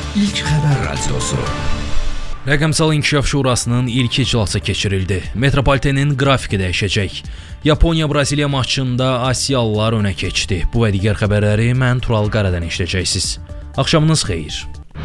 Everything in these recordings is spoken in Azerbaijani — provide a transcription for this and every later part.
İlk Xəbər Radiosu. Rəqəmsal İnkişaf Şurasının ilk iclası keçirildi. Metropolitenin qrafiki dəyişəcək. Yaponiya-Braziliya maçında Asiyalılar önə keçdi. Bu və digər xəbərləri mən Tural Qaradan eşidəcəksiniz. Axşamınız xeyir.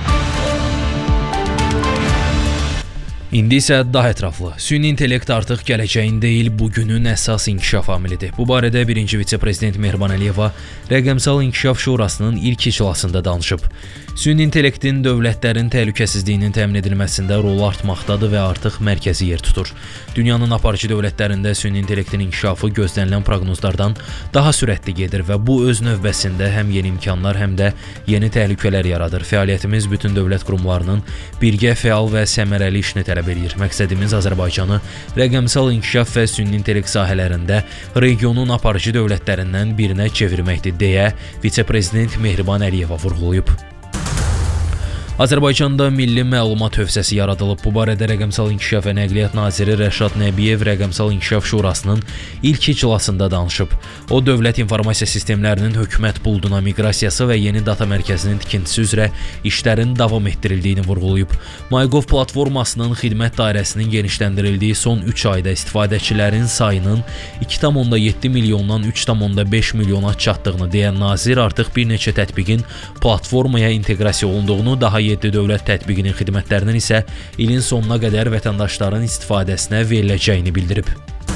İndi isə daha ətraflı. Süni intellekt artıq gələcəyin deyil, bugünün əsas inkişaf amilidir. Bu barədə birinci vitse-prezident Mehriban Əliyeva Rəqəmsal İnkişaf Şurasının ilk iclasında danışıb. Süni intellektin dövlətlərin təhlükəsizliyinin təmin edilməsində rolu artmaqdadır və artıq mərkəzi yer tutur. Dünyanın aparıcı dövlətlərində süni intellektin inkişafı gözlənilən proqnozlardan daha sürətli gedir və bu öz növbəsində həm yeni imkanlar, həm də yeni təhlükələr yaradır. Fəaliyyətimiz bütün dövlət qurumlarının birgə fəal və səmərəli işini tələb edir. Məqsədimiz Azərbaycanı rəqəmsal inkişaf və süni intellekt sahələrində regionun aparıcı dövlətlərindən birinə çevirməkdir, deyə vitse-prezident Mehriban Əliyeva vurğulayıb. Azərbaycanda milli məlumat hövzəsi yaradılıb. Bu barədə Rəqəmsal İnkişaf və Nəqliyyat naziri Rəşad Nəbiyev Rəqəmsal İnkişaf Şurasının ilk iclasında danışıb. O, dövlət informasiya sistemlərinin hökumət buluduna miqrasiyası və yeni data mərkəzinin tikintisi üzrə işlərin davam etdirildiyini vurğulayıb. MyGov platformasının xidmət dairəsinin genişləndirildiyi son 3 ayda istifadəçilərin sayının 2,7 milyondan 3,5 milyona çatdığını deyən nazir artıq bir neçə tətbiqin platformaya inteqrasiya olunduğunu, daha 7 dövlət tətbiqinin xidmətlərinin isə ilin sonuna qədər vətəndaşların istifadəsinə veriləcəyini bildirib.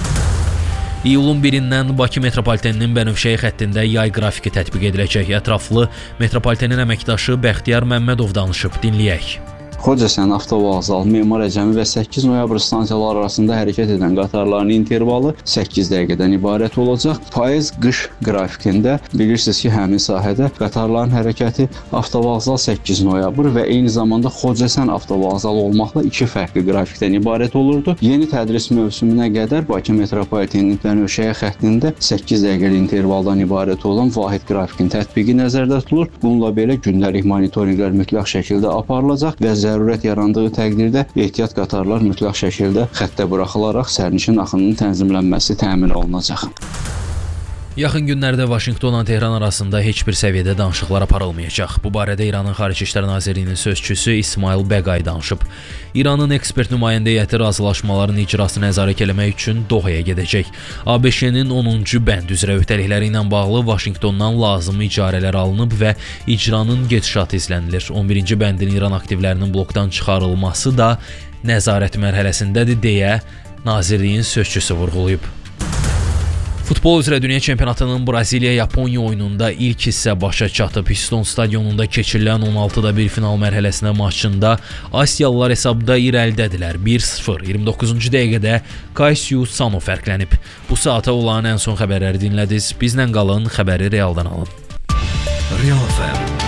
İyulun 1-dən Bakı metropoliteninin Bənövşəyi xəttində yay qrafiki tətbiq ediləcək. Ətraflı metropolitenin əməkdaşı Bəxtiyar Məmmədov danışıb. Dinləyək. Xocasən avtovağzal, Memar Əcəmi və 8 noyabr stansiyaları arasında hərəkət edən qatarların intervalı 8 dəqiqədən ibarət olacaq. Payız qış qrafikində bilirsiniz ki, həmin sahədə qatarların hərəkəti avtovağzal 8 noyabr və eyni zamanda Xocasən avtovağzal olmaqla 2 fərqli qrafikdən ibarət olurdu. Yeni tədris mövsümünə qədər Bakı metropoliteninin Bənövşəyi xəttində 8 dəqiqəlik intervaldan ibarət olan vahid qrafikin tətbiqi nəzərdə tutulur. Bununla belə gündəlik monitorinqlər mütləq şəkildə aparılacaq və zərurət yarandığı təqdirdə ehtiyat qatarlar mütləq şəkildə xəttə buraxılaraq sərnişin axınının tənzimlənməsi təmin olunacaq. Yaxın günlərdə Vaşinqtonla Tehran arasında heç bir səviyyədə danışıqlar aparılmayacaq. Bu barədə İranın Xarici İşlər Nazirliyinin sözçüsü İsmail Bəqay danışıb. İranın ekspert nümayəndə heyəti razılaşmaların icrasını nəzarət etmək üçün Dohaya gedəcək. ABŞ-nin 10-cu bənd üzrə öhdəlikləri ilə bağlı Vaşinqtondan lazımi icarələr alınıb və icranın gedişatı izlənilir. 11-ci bəndin İran aktivlərinin blokdan çıxarılması da nəzarət mərhələsindədir, deyə nazirliyin sözçüsü vurğulayıb. Futbol üzrə dünya çempionatının Braziliya-Yaponiya oyununda ilk hissə başa çatıb. Piston stadionunda keçirilən 16-1 final mərhələsinə maçında Asiyalılar hesabda irəlidədirlər. 1-0, 29-cu dəqiqədə Kaisiu Sano fərqlənib. Bu saata olan ən son xəbərləri dinlədiniz. Bizlə qalın, xəbəri realdan alın. Real FM